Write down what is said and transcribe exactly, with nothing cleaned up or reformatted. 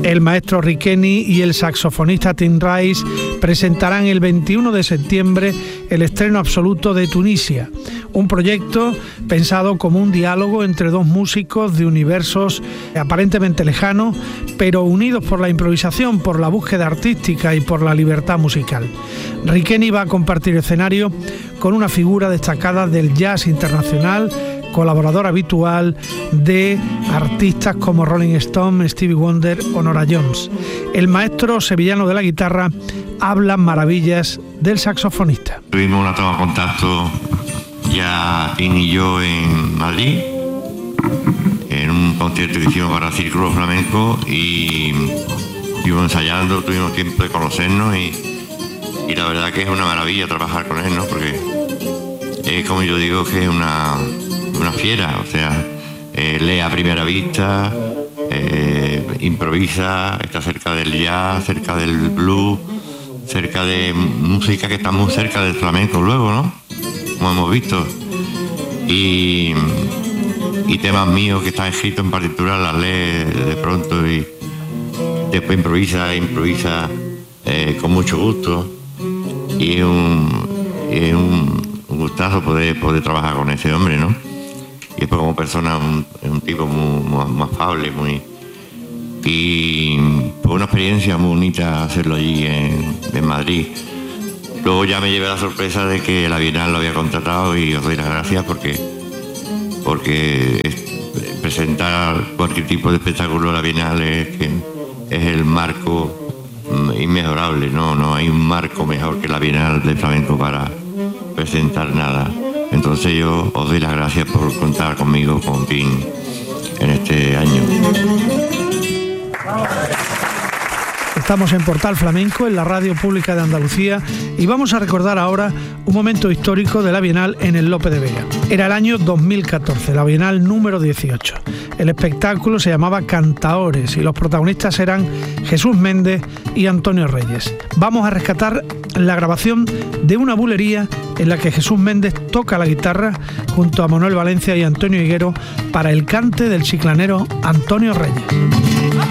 El maestro Riqueni y el saxofonista Tim Rice presentarán el veintiuno de septiembre el estreno absoluto de Tunisia, un proyecto pensado como un diálogo entre dos músicos de universos aparentemente lejanos, pero unidos por la improvisación, por la búsqueda artística y por la libertad musical. Riqueni va a compartir escenario con una figura destacada del jazz internacional, colaborador habitual de artistas como Rolling Stone, Stevie Wonder o Nora Jones. El maestro sevillano de la guitarra habla maravillas del saxofonista. Tuvimos una toma de contacto ya Tim y yo en Madrid, en un concierto que hicimos para Círculo Flamenco, y estuvimos ensayando, tuvimos tiempo de conocernos y, y la verdad que es una maravilla trabajar con él, ¿no? Porque es como yo digo, que es una una fiera, o sea, eh, lee a primera vista, eh, improvisa, está cerca del jazz, cerca del blues, cerca de música que está muy cerca del flamenco luego, ¿no? Como hemos visto. Y, y temas míos que están escritos en partitura las lee de pronto y después improvisa, improvisa eh, con mucho gusto. Y es un, es un, un gustazo poder, poder trabajar con ese hombre, ¿no? Y después como persona un, es un tipo muy, muy, muy afable, muy... Y fue una experiencia muy bonita hacerlo allí en, en Madrid. Luego ya me llevé la sorpresa de que la Bienal lo había contratado y os doy las gracias porque, porque presentar cualquier tipo de espectáculo a la Bienal es, que es el marco inmejorable, ¿no? No hay un marco mejor que la Bienal de Flamenco para presentar nada. Entonces yo os doy las gracias por contar conmigo, con Tim, en este año. Estamos en Portal Flamenco, en la Radio Pública de Andalucía, y vamos a recordar ahora un momento histórico de la Bienal en el Lope de Vega. Era el año dos mil catorce, la Bienal número dieciocho. El espectáculo se llamaba Cantaores y los protagonistas eran Jesús Méndez y Antonio Reyes. Vamos a rescatar la grabación de una bulería en la que Jesús Méndez toca la guitarra junto a Manuel Valencia y Antonio Higuero para el cante del chiclanero Antonio Reyes.